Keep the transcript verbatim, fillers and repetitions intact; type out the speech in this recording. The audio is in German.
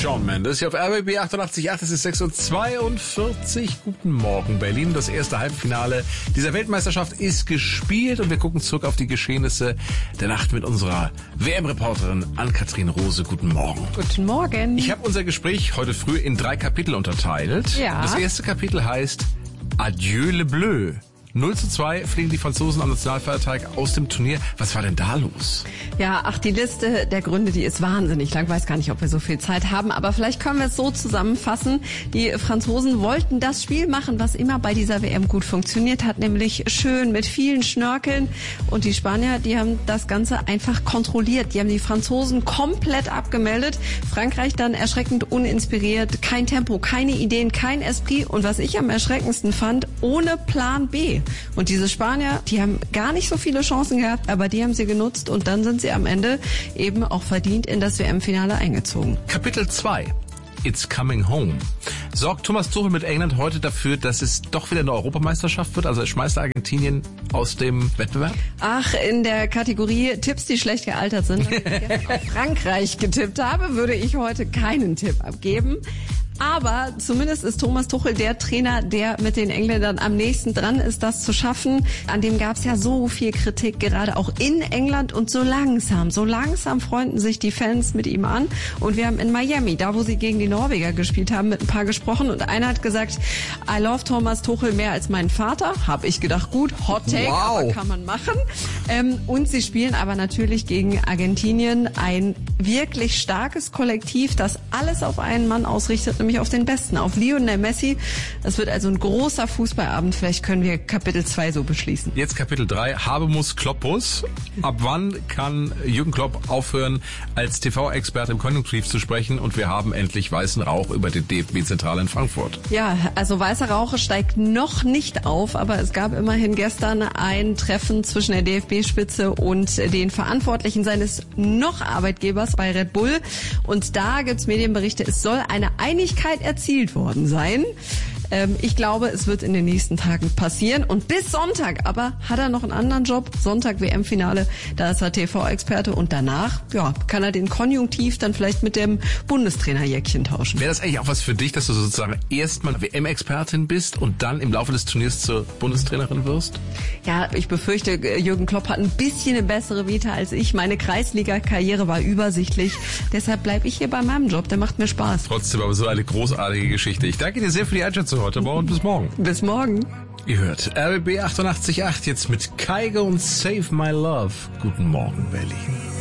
Shawn Mendes hier auf R B B achtundachtzig Komma acht, es ist sechs Uhr zweiundvierzig. Guten Morgen Berlin. Das erste Halbfinale dieser Weltmeisterschaft ist gespielt und wir gucken zurück auf die Geschehnisse der Nacht mit unserer W M-Reporterin Ann-Kathrin Rose. Guten Morgen. Guten Morgen. Ich habe unser Gespräch heute früh in drei Kapitel unterteilt. Ja. Das erste Kapitel heißt Adieu le Bleu. null zu zwei fliegen die Franzosen am Nationalfeiertag aus dem Turnier. Was war denn da los? Ja, ach, die Liste der Gründe, die ist wahnsinnig lang. Ich weiß gar nicht, ob wir so viel Zeit haben, aber vielleicht können wir es so zusammenfassen. Die Franzosen wollten das Spiel machen, was immer bei dieser W M gut funktioniert hat, nämlich schön mit vielen Schnörkeln. Und die Spanier, die haben das Ganze einfach kontrolliert. Die haben die Franzosen komplett abgemeldet. Frankreich dann erschreckend uninspiriert. Kein Tempo, keine Ideen, kein Esprit. Und was ich am erschreckendsten fand, ohne Plan B. Und diese Spanier, die haben gar nicht so viele Chancen gehabt, aber die haben sie genutzt und dann sind sie am Ende eben auch verdient in das W M-Finale eingezogen. Kapitel zwei. It's coming home. Sorgt Thomas Tuchel mit England heute dafür, dass es doch wieder eine Europameisterschaft wird? Also er schmeißt Argentinien aus dem Wettbewerb? Ach, in der Kategorie Tipps, die schlecht gealtert sind, weil ich gestern auf Frankreich getippt habe, würde ich heute keinen Tipp abgeben. Aber zumindest ist Thomas Tuchel der Trainer, der mit den Engländern am nächsten dran ist, das zu schaffen. An dem gab es ja so viel Kritik, gerade auch in England. Und so langsam, so langsam freunden sich die Fans mit ihm an. Und wir haben in Miami, da wo sie gegen die Norweger gespielt haben, mit ein paar gesprochen. Und einer hat gesagt, I love Thomas Tuchel mehr als meinen Vater. Hab ich gedacht, gut, Hot Take, wow. Aber kann man machen. Ähm, und sie spielen aber natürlich gegen Argentinien, ein wirklich starkes Kollektiv, das alles auf einen Mann ausrichtet, nämlich auf den Besten, auf Lionel Messi. Das wird also ein großer Fußballabend. Vielleicht können wir Kapitel zwei so beschließen. Jetzt Kapitel drei, Habemus Kloppus. Ab wann kann Jürgen Klopp aufhören, als T V-Experte im Konjunktiv zu sprechen und wir haben endlich weißen Rauch über die D F B-Zentrale in Frankfurt? Ja, also weißer Rauch steigt noch nicht auf, aber es gab immerhin gestern ein Treffen zwischen der D F B-Spitze und den Verantwortlichen seines noch Arbeitgebers bei Red Bull. Und da gibt's Medienberichte, es soll eine Einigkeit erzielt worden sein. Ähm, ich glaube, es wird in den nächsten Tagen passieren. Und bis Sonntag aber hat er noch einen anderen Job. Sonntag W M-Finale, da ist er T V-Experte. Und danach ja, kann er den Konjunktiv dann vielleicht mit dem Bundestrainerjäckchen tauschen. Wäre das eigentlich auch was für dich, dass du sozusagen erstmal W M-Expertin bist und dann im Laufe des Turniers zur Bundestrainerin wirst? Ja, ich befürchte, Jürgen Klopp hat ein bisschen eine bessere Vita als ich. Meine Kreisliga-Karriere war übersichtlich. Deshalb bleibe ich hier bei meinem Job. Der macht mir Spaß. Trotzdem aber so eine großartige Geschichte. Ich danke dir sehr für die Einschätzung heute und bis morgen. Bis morgen. Ihr hört R B B achtundachtzig Komma acht jetzt mit Kygo und Save My Love. Guten Morgen, Berlin.